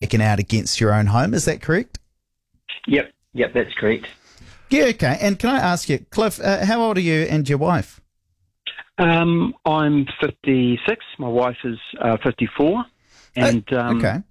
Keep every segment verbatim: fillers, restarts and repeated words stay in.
taken out against your own home. Is that correct? Yep, yep, that's correct. Yeah, okay. And can I ask you, Cliff, uh, how old are you and your wife? Um, I'm fifty-six. My wife is uh, fifty-four. And oh, um, okay.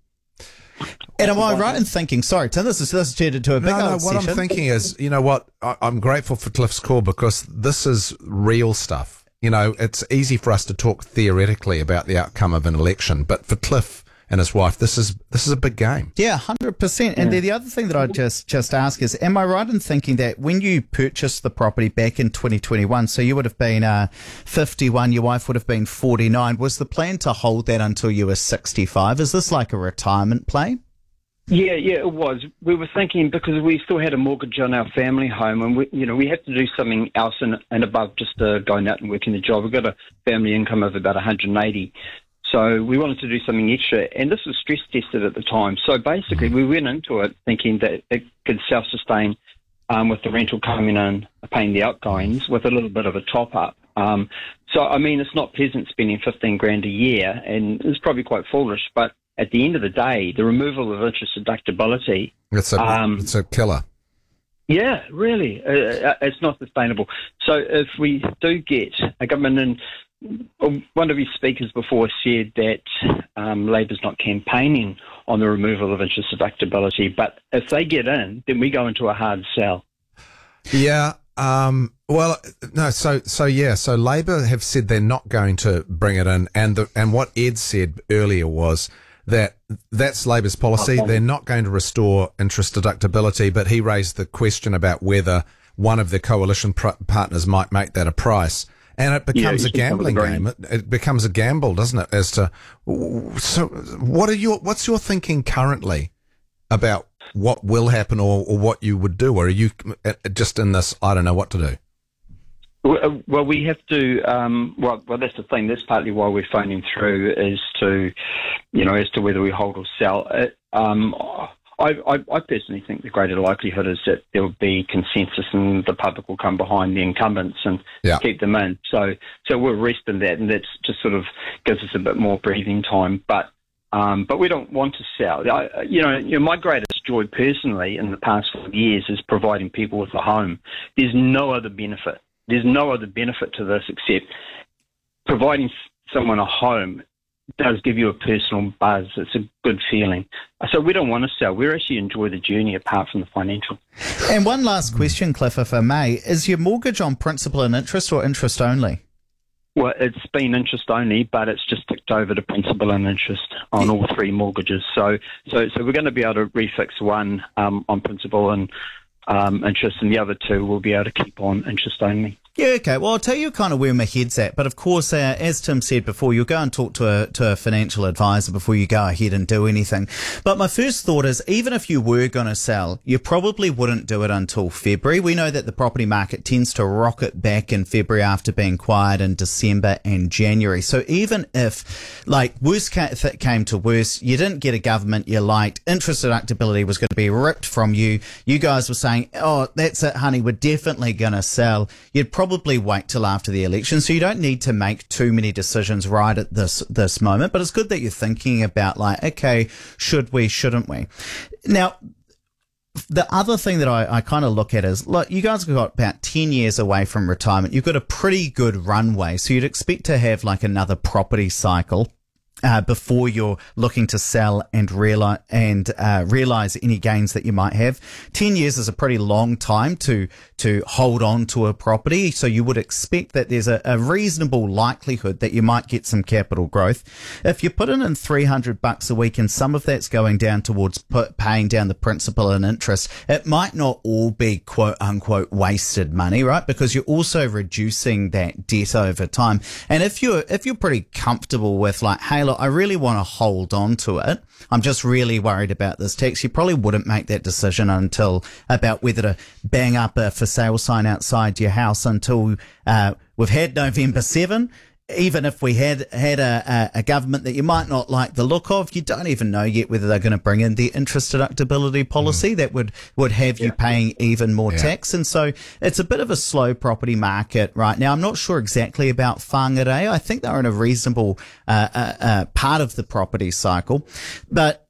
And am I right in thinking? Sorry, Tim, this is this is turned into a big No, no, old what session. I'm thinking is, you know what, I, I'm grateful for Cliff's call because this is real stuff. You know, it's easy for us to talk theoretically about the outcome of an election, but for Cliff and his wife, this is this is a big game. Yeah, one hundred percent. And the, the other thing that I'd just, just ask is, am I right in thinking that when you purchased the property back in twenty twenty-one, so you would have been uh, fifty-one, your wife would have been forty-nine, was the plan to hold that until you were sixty-five? Is this like a retirement plan? Yeah, yeah, it was. We were thinking because we still had a mortgage on our family home, and we, you know, we had to do something else and, and above just uh, going out and working the job. We've got a family income of about one hundred eighty, so we wanted to do something extra. And this was stress tested at the time. So basically, we went into it thinking that it could self-sustain um, with the rental coming in, paying the outgoings, with a little bit of a top up. Um, so I mean, it's not pleasant spending fifteen grand a year, and it's probably quite foolish, but at the end of the day, the removal of interest deductibility... It's a, um, it's a killer. Yeah, really. Uh, it's not sustainable. So if we do get a government... And one of your speakers before said that um, Labor's not campaigning on the removal of interest deductibility, but if they get in, then we go into a hard sell. Yeah. Um, well, no, so, so yeah, so Labor have said they're not going to bring it in. And the, and what Ed said earlier was that that's Labor's policy. They're not going to restore interest deductibility, but he raised the question about whether one of the coalition pr- partners might make that a price. And it becomes yeah, a gambling game. It, it becomes a gamble, doesn't it? As to, so what are your, what's your thinking currently about what will happen or, or what you would do? Or are you just in this, I don't know what to do? Well, we have to. Um, well, well, that's the thing. That's partly why we're phoning through, is to, you know, as to whether we hold or sell. It, um, I, I, I personally think the greater likelihood is that there will be consensus, and the public will come behind the incumbents and yeah. keep them in. So, so we'll rest in that, and that just sort of gives us a bit more breathing time. But, um, but we don't want to sell. I, you know, you know, my greatest joy personally in the past five years is providing people with a home. There's no other benefit. There's no other benefit to this except providing someone a home does give you a personal buzz. It's a good feeling. So we don't want to sell. We actually enjoy the journey apart from the financial. And one last question, Cliff, if I may. Is your mortgage on principal and interest or interest only? Well, it's been interest only, but it's just ticked over to principal and interest on all three mortgages. So so, so we're going to be able to refix one um, on principal and um, interest, and the other two we'll be able to keep on interest only. Yeah, okay. Well, I'll tell you kind of where my head's at. But of course, uh, as Tim said before, you'll go and talk to a, to a financial advisor before you go ahead and do anything. But my first thought is, even if you were going to sell, you probably wouldn't do it until February. We know that the property market tends to rocket back in February after being quiet in December and January. So even if, like, worst ca- if it came to worse, you didn't get a government you liked, interest deductibility was going to be ripped from you, you guys were saying, oh, that's it, honey, we're definitely going to sell, you'd probably Probably wait till after the election, so you don't need to make too many decisions right at this this moment. But it's good that you're thinking about, like, okay, should we, shouldn't we? Now, the other thing that I, I kind of look at is, look, you guys have got about ten years away from retirement. You've got a pretty good runway, so you'd expect to have like another property cycle Uh, before you're looking to sell and realize and uh, realize any gains that you might have. Ten years is a pretty long time to to hold on to a property, so you would expect that there's a, a reasonable likelihood that you might get some capital growth. If you put in in three hundred bucks a week and some of that's going down towards put, paying down the principal and interest, it might not all be quote unquote wasted money, right? Because you're also reducing that debt over time. And if you're if you're pretty comfortable with, like, hey, look, I really want to hold on to it, I'm just really worried about this tax, you probably wouldn't make that decision until about whether to bang up a for sale sign outside your house until uh, we've had November seventh. Even if we had had a, a, a government that you might not like the look of, you don't even know yet whether they're going to bring in the interest deductibility policy mm. that would, would have you yeah. paying even more yeah. tax. And so it's a bit of a slow property market right now. I'm not sure exactly about Whangarei. I think they're in a reasonable uh, uh, uh, part of the property cycle. But